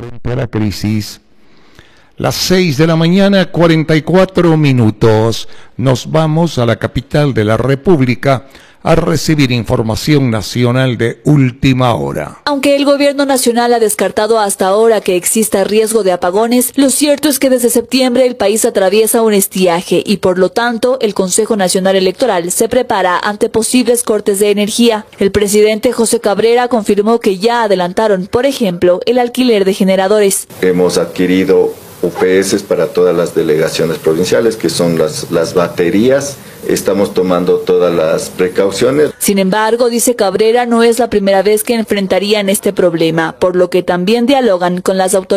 frente a la crisis. Las 6 de la mañana, 44 minutos. Nos vamos a la capital de la República a recibir información nacional de última hora. Aunque el gobierno nacional ha descartado hasta ahora que exista riesgo de apagones, lo cierto es que desde septiembre el país atraviesa un estiaje y por lo tanto el Consejo Nacional Electoral se prepara ante posibles cortes de energía. El presidente José Cabrera confirmó que ya adelantaron, por ejemplo, el alquiler de generadores. Hemos adquirido UPS para todas las delegaciones provinciales, que son las baterías. Estamos tomando todas las precauciones. Sin embargo, dice Cabrera, no es la primera vez que enfrentarían este problema, por lo que también dialogan con las autoridades.